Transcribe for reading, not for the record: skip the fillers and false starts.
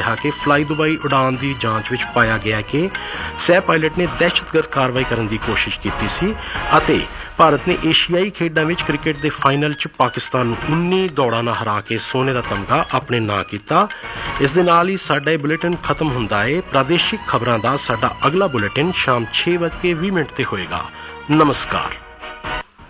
कहा कि fly Dubai उड़ान की जांच विच पाया गया कि सह पायलट ने दहशतगर्द कार्रवाई करने की कोशिश की सी अते भारत ने एशियाई खेडां विच क्रिकेट के फाइनल च पाकिस्तान नूं 19 दौड़ां नाल हरा के सोने का तमगा अपने नां कीता। इस दे नाल ही साडा बुलेटिन खत्म हुंदा है। प्रादेशिक खबरां दा साडा अगला बुलेटिन शाम 6:20 ते होएगा। नमस्कार।